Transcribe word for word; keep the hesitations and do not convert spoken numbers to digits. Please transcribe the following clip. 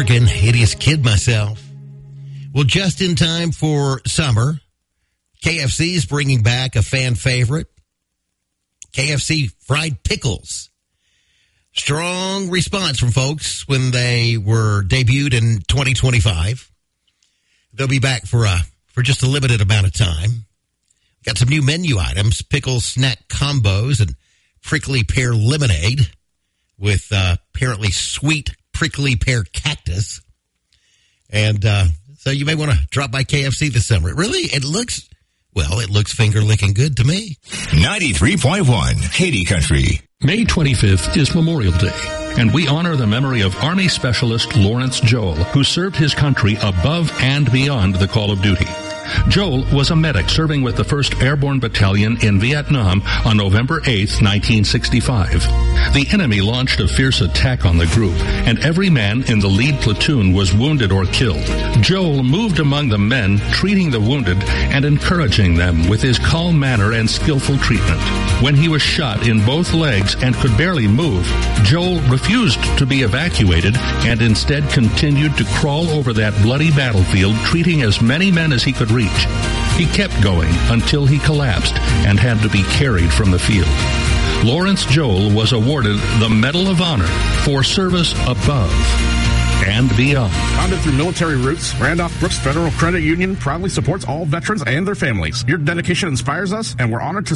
working. Hideous kid myself. Well, just in time for summer, K F C is bringing back a fan favorite, K F C fried pickles. Strong response from folks when they were debuted in twenty twenty-five. They'll be back for a, for just a limited amount of time. Got some new menu items, pickle snack combos and prickly pear lemonade with uh, apparently sweet prickly pear cactus. And uh, so you may want to drop by K F C this summer. It really, it looks, well, it looks finger-licking good to me. ninety-three point one, Haiti Country. May twenty-fifth is Memorial Day, and we honor the memory of Army Specialist Lawrence Joel, who served his country above and beyond the call of duty. Joel was a medic serving with the first Airborne Battalion in Vietnam on November eighth, nineteen sixty-five. The enemy launched a fierce attack on the group, and every man in the lead platoon was wounded or killed. Joel moved among the men, treating the wounded and encouraging them with his calm manner and skillful treatment. When he was shot in both legs and could barely move, Joel refused to be evacuated and instead continued to crawl over that bloody battlefield, treating as many men as he could reach. He kept going until he collapsed and had to be carried from the field. Lawrence Joel was awarded the Medal of Honor for service above and beyond. Founded through military roots, Randolph Brooks Federal Credit Union proudly supports all veterans and their families. Your dedication inspires us, and we're honored to